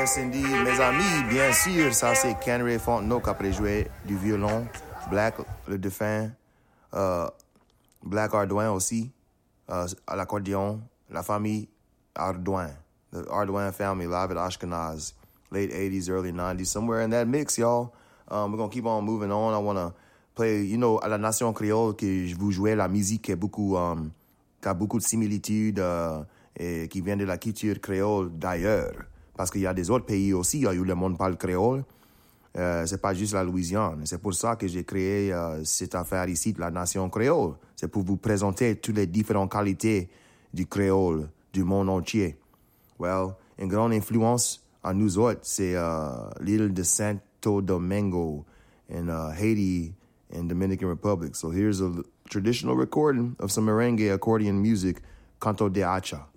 Yes, indeed. Mes amis, bien sûr, ça c'est Kenray Fontenot qui a joué du violon. Black, le défunt. Black Ardouin aussi. À l'accordéon. La famille Ardouin. The Ardouin family live at Ashkenaz. Late 80s, early 90s. Somewhere in that mix, y'all. We're going to keep on moving on. I want to play, à la Nation Créole, que je vous jouais la musique qui a beaucoup de similitudes et qui vient de la culture créole d'ailleurs. Parce qu'il y a des autres pays aussi où le monde parle créole. C'est pas juste la Louisiane. C'est pour ça que j'ai créé cette affaire ici de la Nation Créole. C'est pour vous présenter toutes les différentes qualités du créole du monde entier. Well, une grande influence à nous autres, c'est l'île de Santo Domingo in Haiti and Dominican Republic. So here's a traditional recording of some merengue accordion music, Canto de Hacha.